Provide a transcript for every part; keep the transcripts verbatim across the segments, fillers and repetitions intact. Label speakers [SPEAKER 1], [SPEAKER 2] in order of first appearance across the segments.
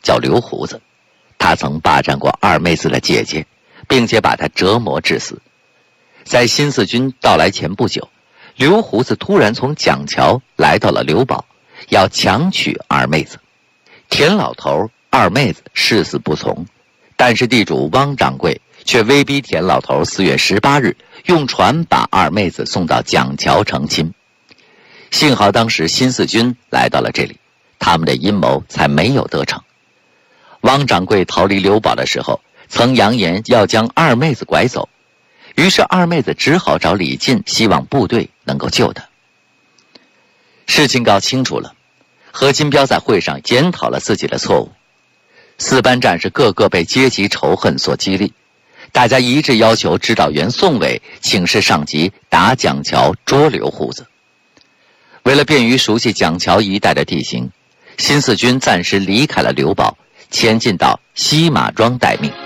[SPEAKER 1] 叫刘胡子，他曾霸占过二妹子的姐姐，并且把她折磨致死。在新四军到来前不久，刘胡子突然从蒋桥来到了刘堡，要强娶二妹子。田老头、二妹子誓死不从，但是地主汪掌柜却威逼田老头四月十八日用船把二妹子送到蒋桥成亲。幸好当时新四军来到了这里，他们的阴谋才没有得逞。汪掌柜逃离刘堡的时候，曾扬言要将二妹子拐走，于是二妹子只好找李进，希望部队能够救她。事情搞清楚了，何金彪在会上检讨了自己的错误。四班战士个个被阶级仇恨所激励，大家一致要求指导员宋伟请示上级打蒋桥捉刘胡子。为了便于熟悉蒋桥一带的地形，新四军暂时离开了刘堡，前进到西马庄待命。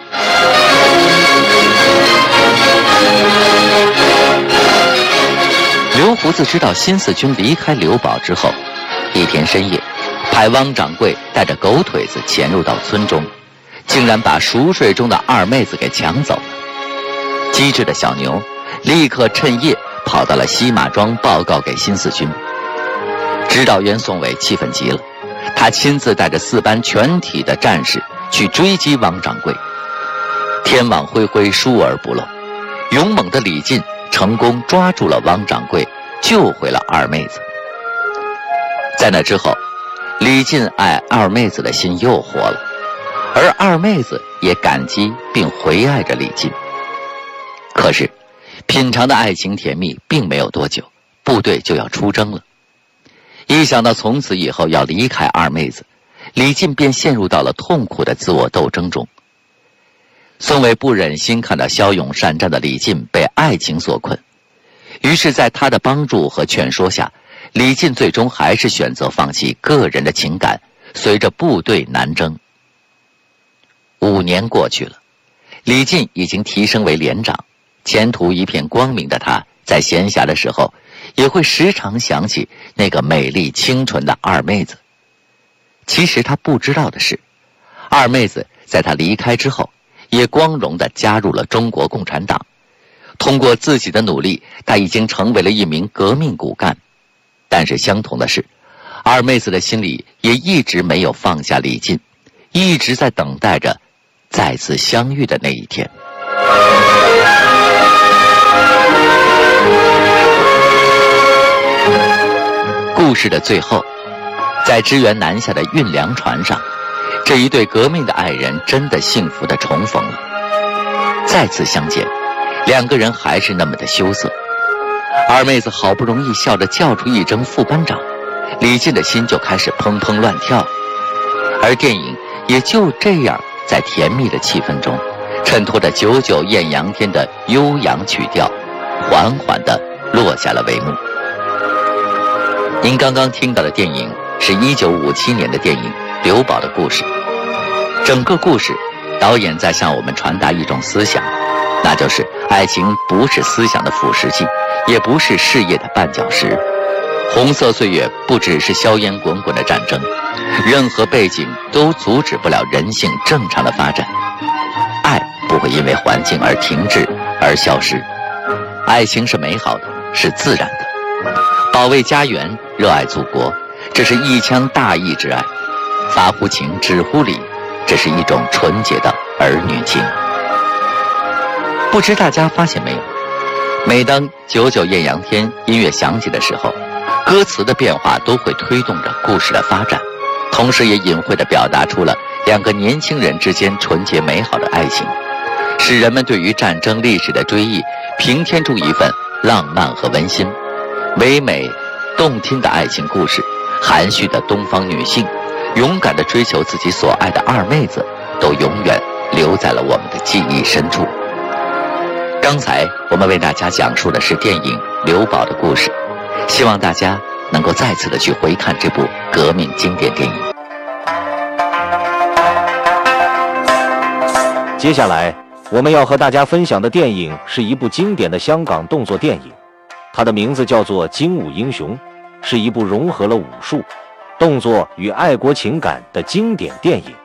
[SPEAKER 1] 刘胡子知道新四军离开刘堡之后，一天深夜派汪掌柜带着狗腿子潜入到村中，竟然把熟睡中的二妹子给抢走了。机智的小牛立刻趁夜跑到了西马庄报告给新四军。指导员宋伟气愤极了，他亲自带着四班全体的战士去追击汪掌柜。天网恢恢，疏而不漏，勇猛的李进成功抓住了汪掌柜，救回了二妹子。在那之后，李进爱二妹子的心又活了，而二妹子也感激并回爱着李进。可是品尝的爱情甜蜜并没有多久，部队就要出征了。一想到从此以后要离开二妹子，李进便陷入到了痛苦的自我斗争中。宋伟不忍心看到骁勇善战的李进被爱情所困，于是在他的帮助和劝说下，李进最终还是选择放弃个人的情感，随着部队南征。五年过去了，李进已经提升为连长，前途一片光明的他，在闲暇的时候也会时常想起那个美丽清纯的二妹子。其实他不知道的是，二妹子在他离开之后也光荣地加入了中国共产党。通过自己的努力，他已经成为了一名革命骨干。但是相同的是，二妹子的心里也一直没有放下李进，一直在等待着再次相遇的那一天。故事的最后，在支援南下的运粮船上，这一对革命的爱人真的幸福地重逢了。再次相见，两个人还是那么的羞涩。二妹子好不容易笑着叫出一声副班长，李进的心就开始砰砰乱跳。而电影也就这样在甜蜜的气氛中，衬托着久久艳阳天的悠扬曲调，缓缓地落下了帷幕。您刚刚听到的电影是一九五七年的电影《刘堡的故事》。整个故事，导演在向我们传达一种思想，那就是爱情不是思想的腐蚀剂，也不是事业的绊脚石。红色岁月不只是硝烟滚滚的战争，任何背景都阻止不了人性正常的发展。爱不会因为环境而停滞而消失，爱情是美好的，是自然的。保卫家园，热爱祖国，这是一腔大义之爱；发乎情，止乎礼，这是一种纯洁的儿女情。不知大家发现没有，每当久久艳阳天音乐响起的时候，歌词的变化都会推动着故事的发展，同时也隐晦地表达出了两个年轻人之间纯洁美好的爱情，使人们对于战争历史的追忆平添出一份浪漫和温馨。唯美动听的爱情故事，含蓄的东方女性，勇敢地追求自己所爱的二妹子，都永远留在了我们的记忆深处。刚才我们为大家讲述的是电影《刘堡的故事》，希望大家能够再次的去回看这部革命经典电影。
[SPEAKER 2] 接下来我们要和大家分享的电影是一部经典的香港动作电影，它的名字叫做《精武英雄》，是一部融合了武术、动作与爱国情感的经典电影。